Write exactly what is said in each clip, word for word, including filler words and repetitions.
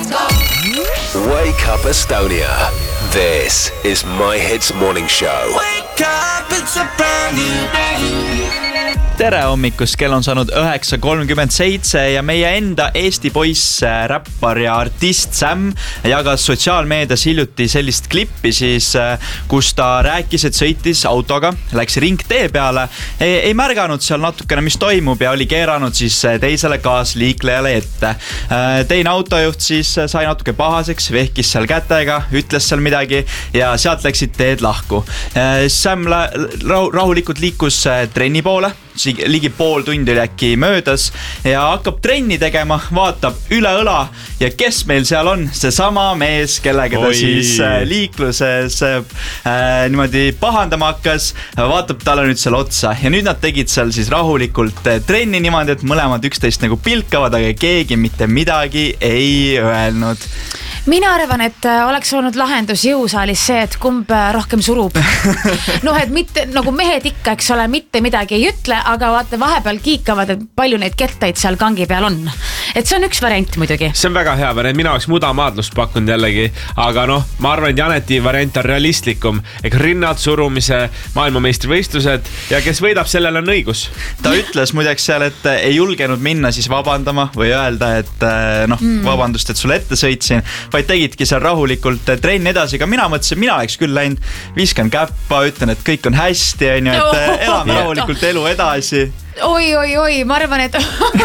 Wake up Estonia. This is My Hits Morning Show. Wake up, it's a brand new day. Tere hommikust, kell on saanud üheksa kolmkümmend seitse ja meie enda Eesti poiss, räppar ja artist Sam jagas sotsiaalmeedias hiljuti sellist klippi siis, kus ta rääkis, et sõitis autoga, läks ringtee peale, ei, ei märganud seal natukene, mis toimub ja oli keeranud siis teisele kaasliiklejale ette. Teine autojuht siis sai natuke pahaseks, vehkis seal kätega, ütles seal midagi ja sealt läksid teed lahku. Sam rahulikult liikus trenni poole, ligi pool tundi oli äkki möödas ja hakkab trenni tegema, vaatab üle õla ja kes meil seal on? See sama mees, kellega ta Oi. siis liikluses äh, niimoodi pahandama hakkas, vaatab talle nüüd seal otsa ja nüüd nad tegid seal siis rahulikult trenni niimoodi, et mõlemad üksteist nagu pilkavad, aga keegi mitte midagi ei öelnud. Mina arvan, et oleks olnud lahendus jõusaalis see, et kumb rohkem surub. Noh, et mitte, nagu mehed ikka, eks ole, mitte midagi ei ütle, aga vaata vahepeal kiikavad, et palju neid kettaid seal kangi peal on. Et see on üks variant muidugi. See on väga hea variant, mina oleks mudamaadlust pakkunud jällegi, aga noh, ma arvan, et Janeti variant on realistlikum, ehk rinnad surumise maailmameistrivõistlused ja kes võidab, sellel on õigus. Ta ütles muideks seal, et ei julgenud minna siis vabandama või öelda, et noh, mm. vabandust, et sulle ette sõitsin, vaid tegidki seal rahulikult trenni edasi, aga mina mõtlesin, mina oleks küll läinud, viskan käppa, ütlen, et kõik on hästi, et elame rahulikult elu edasi. Oi, oi, oi, ma arvan, et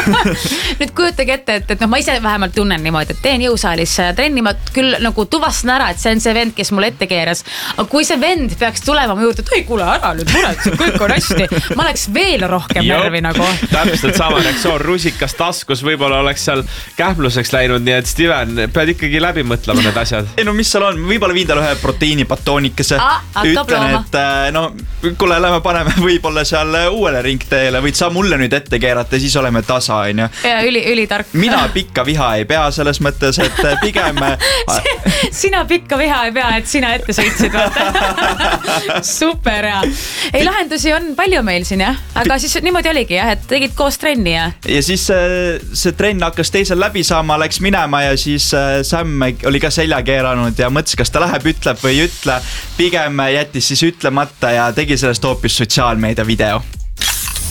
nüüd kujutage ette, et, et noh, ma ise vähemalt tunnen niimoodi, et teen jõusaalis trenni, ma küll nagu tuvastan ära, et see on see vend, kes mulle ette keeras, aga kui see vend peaks tulema mu juurde, et oi, kuule ära nüüd muretse, kõik on hästi, ma oleks veel rohkem närvi nagu. Täpselt sama reaktsioon, rusikas taskus, võib-olla oleks seal kähmluseks läinud, nii et Steven, pead ikkagi läbi mõtlema need asjad. Ei no mis seal on, võib-olla viin talle ühe proteiinipatoonikese, ütlen, et no kuule, lähme paneme võib-olla seal uuele ringteele, võid sa mulle nüüd ette keerata, siis oleme tasa, on ju. Ja üli, üli tark. Mina pikka viha ei pea selles mõttes, et pigem... Sina pikka viha ei pea, et sina ette sõitsid. Super, ja. Ei, lahendusi on palju meil siin, jah. Aga siis niimoodi oligi, jah, et tegid koos trenni, jah. Ja siis see trenn hakkas teisel läbi saama, läks minema ja siis Sam oli ka selja keeranud ja mõtles, kas ta läheb, ütleb või ei ütle. Pigem jättis siis ütlemata ja tegi sellest hoopis sotsiaalmeedia video.